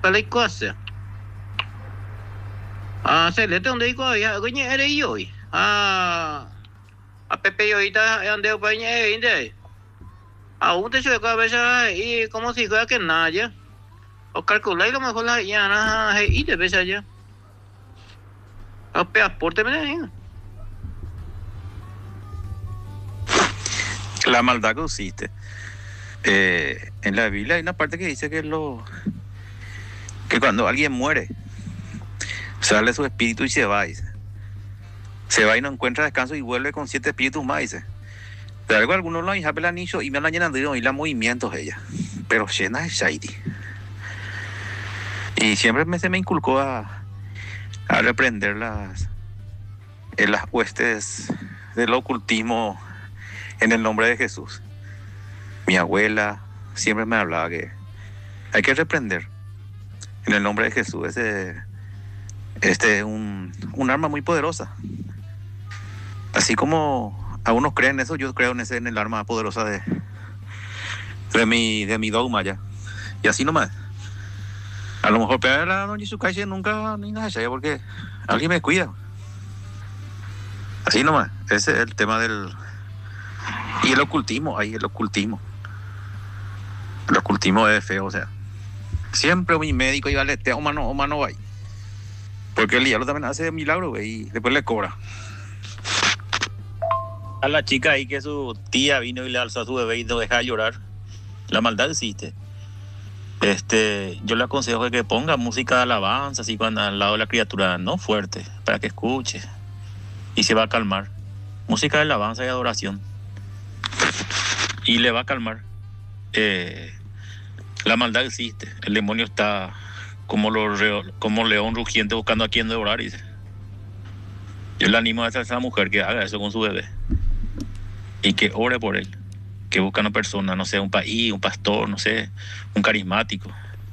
Calaicose. Se le tengo digo ya coñe era yo. A Pepe yo ahorita ande pañe inde. Un techo de cabeza y como si fuera que nada. O calcular lo mejor la ya y de vez allá. A aporte me. La maldad consiste. En la Biblia hay una parte que dice que cuando alguien muere, sale su espíritu y se va, dice. Se va y no encuentra descanso y vuelve con 7 espíritus más, dice. De algo algunos lo han el anillo y me han llenado y los movimientos ella. Pero llena de Shaidi. Y siempre se me inculcó a reprender las huestes del ocultismo en el nombre de Jesús. Mi abuela siempre me hablaba que hay que reprender en el nombre de Jesús. Es un arma muy poderosa. Así como algunos creen eso, yo creo en el arma poderosa de mi dogma ya. Y así nomás. A lo mejor pegar a Don Yisukai nunca ni nada, porque alguien me cuida. Así nomás. Ese es el tema del... Y el ocultismo, el ocultismo. El ocultismo es feo, o sea. Siempre mi médico iba a letear, o mano va. Porque el diablo también hace milagros, güey, y después le cobra. A la chica ahí que su tía vino y le alzó a su bebé y no deja de llorar. La maldad existe. Yo le aconsejo que ponga música de alabanza, así cuando al lado de la criatura, no fuerte, para que escuche. Y se va a calmar. Música de alabanza y adoración. Y le va a calmar. La maldad existe. El demonio está como león rugiente buscando a quien devorar, dice. Yo le animo a esa mujer que haga eso con su bebé. Y que ore por él. Que busque una persona, no sé, un país, un pastor, no sé, un carismático.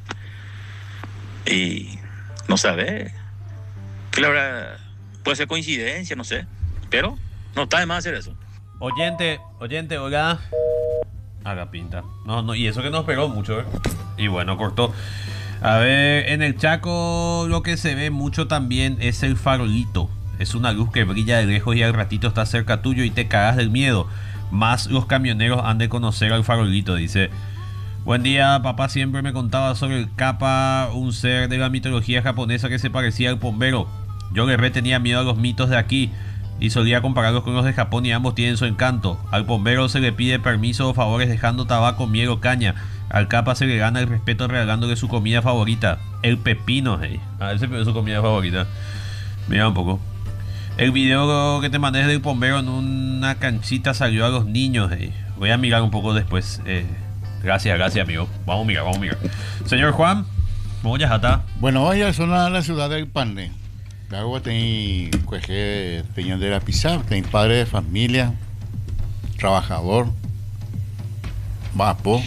Y no sabe. Que la verdad puede ser coincidencia, no sé. Pero no está de más hacer eso. Oyente, oiga. Haga pinta. No, y eso que nos pegó mucho, ¿eh? Y bueno, cortó. A ver, en el Chaco lo que se ve mucho también es el farolito. Es una luz que brilla de lejos y al ratito está cerca tuyo y te cagas del miedo. Más los camioneros han de conocer al farolito, dice. Buen día, papá siempre me contaba sobre el Kappa, un ser de la mitología japonesa que se parecía al bombero. Yo le tenía miedo a los mitos de aquí y solía compararlos con los de Japón y ambos tienen su encanto. Al bombero se le pide permiso o favores dejando tabaco, miel o caña. Al Kappa se le gana el respeto regalándole su comida favorita, el pepino. Hey. Él se pidió su comida favorita. Mira un poco. El video que te mandé del bombero en una canchita salió a los niños. Hey. Voy a mirar un poco después. Gracias, amigo. Vamos a mirar. Señor Juan, ¿cómo ya está? Bueno, hoy es la ciudad del Pane. Luego tengo cueje peñón de la Pizarra, tengo padre de familia, trabajador, vapo.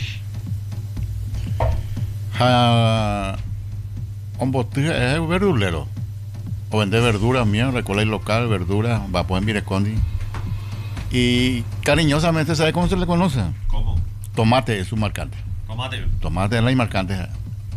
Un botín es verdulero. O vende verduras mío, recolecta local, verduras, vapo en Virecondi. Y cariñosamente, ¿sabe cómo se le conoce? ¿Cómo? Tomate es su marcante. Tomate es la marcante.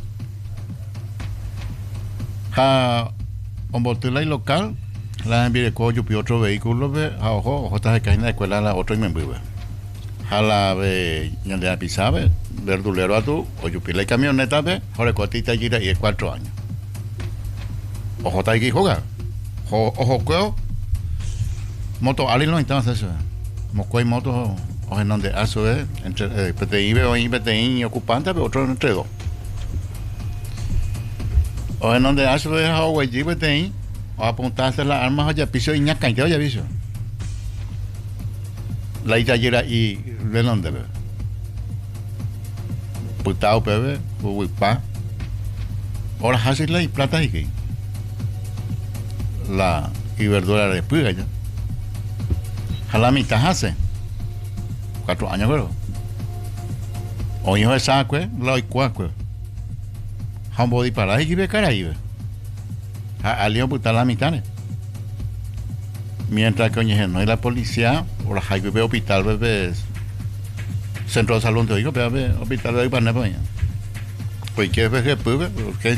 Un botín local, la en Vireco, yo pido otro vehículo, ojo, está de caída de escuela, la otra y me envuelve. La ve, donde la pisabe, verdulero a tu, o yo pido la camioneta, ve, ahora cortita y es 4 años. Ojo, está aquí jugar. Ojo, cueo. Moto, alguien no intenta hacer eso. Mosco y moto, o en donde eso es, entre PTI, PTI ocupante, pero otro entre dos. O en donde eso es, o güey, PTI, o apuntarse las armas, o ya piso y ñaca, ya visto. La itallera y de dónde, ve. Putao, bebé, huipa. Ahora hace la y plata y qué. La y verdura de puga ya. A la mitad hace 4 años, pero hoy es saco, lo hay cuaco. Hambo di para y ve cara y ve. A lío puta la mitad. Mientras que oye, no hay la policía, o la hay que hospital, bebé. Centro de salud, te digo, pero hospital de Ipanema. Pues que ve que puga,